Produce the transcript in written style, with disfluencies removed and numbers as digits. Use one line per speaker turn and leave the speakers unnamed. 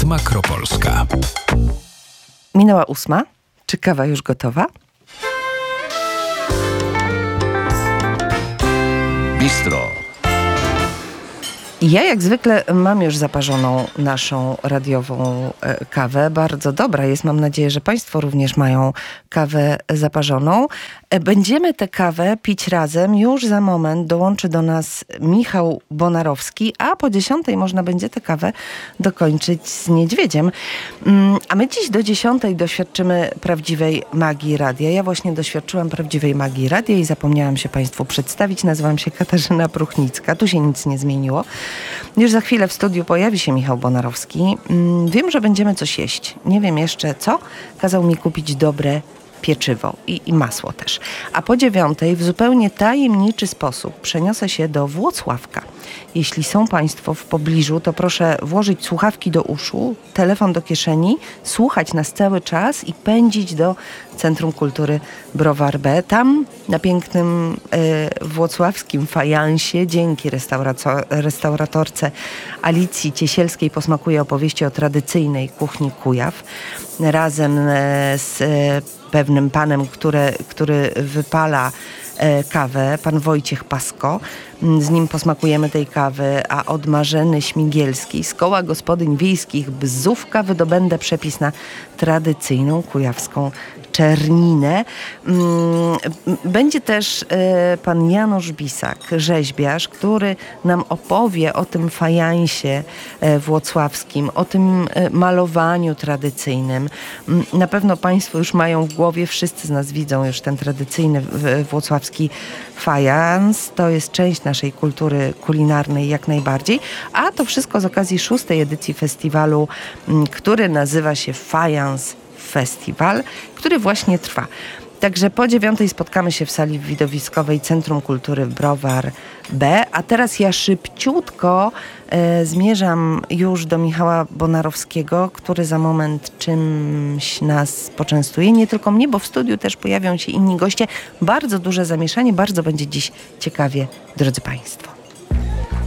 Makropolska.
Minęła 8. Czy kawa już gotowa?
Bistro.
Ja jak zwykle mam już zaparzoną naszą radiową kawę. Bardzo dobra jest. Mam nadzieję, że Państwo również mają kawę zaparzoną. Będziemy tę kawę pić razem. Już za moment dołączy do nas Michał Bonarowski, a po 10 można będzie tę kawę dokończyć z niedźwiedziem. A my dziś do 10 doświadczymy prawdziwej magii radia. Ja właśnie doświadczyłam prawdziwej magii radia i zapomniałam się Państwu przedstawić. Nazywam się Katarzyna Pruchnicka. Tu się nic nie zmieniło. Już za chwilę w studiu pojawi się Michał Bonarowski. Wiem, że będziemy coś jeść. Nie wiem jeszcze co. Kazał mi kupić dobre pieczywo i masło też. A po 9 w zupełnie tajemniczy sposób przeniosę się do Włocławka. Jeśli są Państwo w pobliżu, to proszę włożyć słuchawki do uszu, telefon do kieszeni, słuchać nas cały czas i pędzić do Centrum Kultury Browar B. Tam na pięknym włocławskim fajansie dzięki restauratorce Alicji Ciesielskiej posmakuje opowieści o tradycyjnej kuchni Kujaw. Razem z pewnym panem, który wypala kawę, pan Wojciech Pasko. Z nim posmakujemy tej kawy, a od Marzeny Śmigielskiej z Koła Gospodyń Wiejskich Bzówka wydobędę przepis na tradycyjną kujawską czerninę. Będzie też pan Janusz Bisak, rzeźbiarz, który nam opowie o tym fajansie włocławskim, o tym malowaniu tradycyjnym. Na pewno Państwo już mają w głowie, wszyscy z nas widzą już ten tradycyjny włocławski fajans. To jest część naszej kultury kulinarnej jak najbardziej. A to wszystko z okazji 6. edycji festiwalu, który nazywa się Fajans Festiwal, który właśnie trwa. Także po 9 spotkamy się w sali widowiskowej Centrum Kultury Browar B. A teraz ja szybciutko zmierzam już do Michała Bonarowskiego, który za moment czymś nas poczęstuje. Nie tylko mnie, bo w studiu też pojawią się inni goście. Bardzo duże zamieszanie, bardzo będzie dziś ciekawie, drodzy Państwo.